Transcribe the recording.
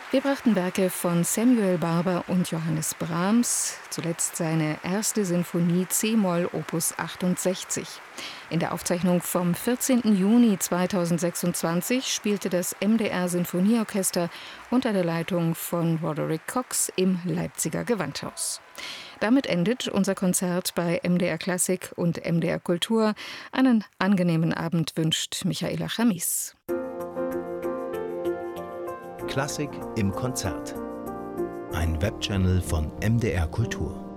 Wir brachten Werke von Samuel Barber und Johannes Brahms, zuletzt seine erste Sinfonie C-Moll Opus 68. In der Aufzeichnung vom 14. Juni 2026 spielte das MDR Sinfonieorchester unter der Leitung von Roderick Cox im Leipziger Gewandhaus. Damit endet unser Konzert bei MDR Klassik und MDR Kultur. Einen angenehmen Abend wünscht Michaela Chamis. Klassik im Konzert. Ein Webchannel von MDR Kultur.